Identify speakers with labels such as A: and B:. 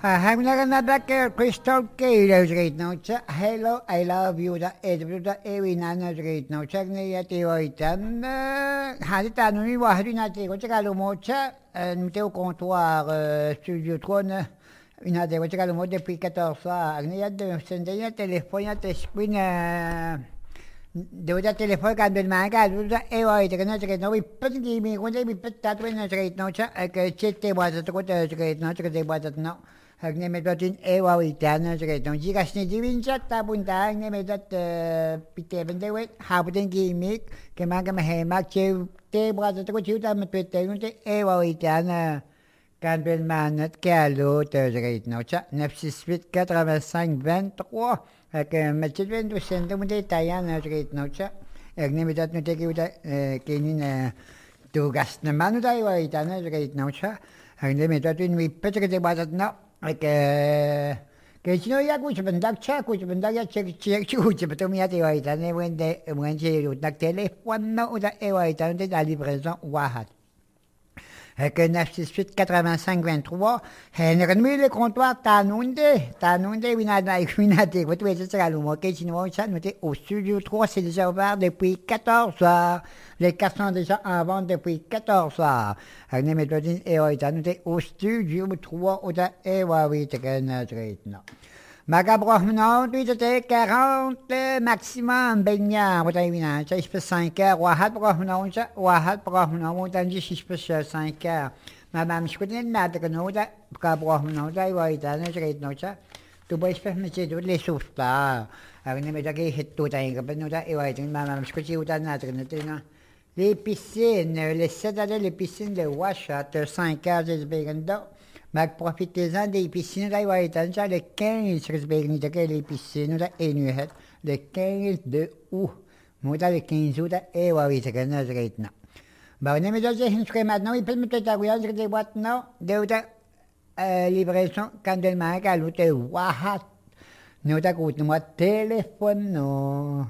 A: Hagnaganadak Crystal Kale great note. Hello, I love you. The Edward Evinana great note. Chagniati Oitan Haditanui Wahrinati, Gotagalomocha, and Teo Comptoir Studio Trône. Une a des voitures depuis 14 ans. Il y a de sendenya téléphone à t'esprit de téléphone quand il m'a gardé et ouais tu connais que non il peut dire mais quand il peut t'atteindre une rate non ça que c'était moi ça te coûte rate non ça que des boîtes non avec les méthodes et ouais tu as une rate non j'ai caché des vingt ta punta les méthodes pité vende ouais habiten gimmick que m'a que me ma che te boîtes ça te coûte tu as me peut être et ouais tu as quand il m'a net calot rate non ça 968 85 23 que match vendo sendo mu Italian rate no cha egne mitat no te kiuta kenin tu gasna manu dai wa itana rate no cha egne mitat mi pete que batat no que si no ya kuch bendak cha kuch bendak ya che kuch beto mi ati wa itana when che utak telefono uda e wa itana de la livraison wahat que 968 85 23 remis le comptoir Tanunde Winati vous trouvez ça le mot que sinon ça nous était au studio 3 c'est déjà ouvert depuis 14 heures les cartes sont déjà en vente depuis 14 heures avec méthodine et nous était au studio 3 ou da et oui non Magabrahmano, tu étais 40 maximum, Benya, what I mean, ça, je peux 5 heures, Wahat Brahmano, t'as dit, je peux 5 heures. Madame, je connais le maître, non, Brahmano, t'as eu, t'as eu, non, ça, tu peux faire, mais c'est tous les souffles, avec les médailles qui hit tout, t'as eu, t'as eu, madame, je connais où t'as eu, les piscines, les 7 années, les piscines, les wash, à 5 heures, c'est bien, mag profitez-en des piscines là, ouais, le 15 les piscines là, et nuit, le 15 de août, moi le 15 août, et ouais, c'est que nous maintenant. Bon, on est déjà inscrit maintenant, il peut me faire regarder des boîtes, non, de livraison, quand elle m'a gagné, wahat, nous t'as coûté moi téléphone, non.